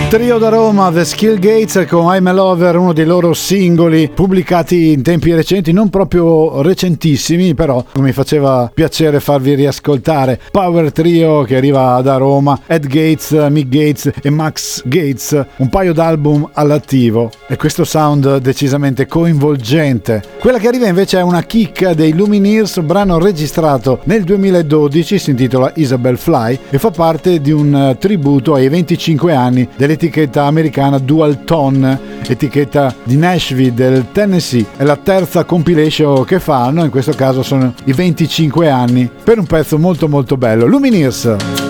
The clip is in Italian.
Trio da Roma, The Skill Gates con I'm a Lover, uno dei loro singoli pubblicati in tempi recenti, non proprio recentissimi, però mi faceva piacere farvi riascoltare. Power Trio che arriva da Roma, Ed Gates, Mick Gates e Max Gates, un paio d'album all'attivo e questo sound decisamente coinvolgente. Quella che arriva invece è una chicca dei Lumineers, brano registrato nel 2012, si intitola Isabel Fly e fa parte di un tributo ai 25 anni dell'etichetta americana Dual Tone, etichetta di Nashville del Tennessee. È la terza compilation che fanno, in questo caso sono i 25 anni, per un pezzo molto molto bello. Lumineers.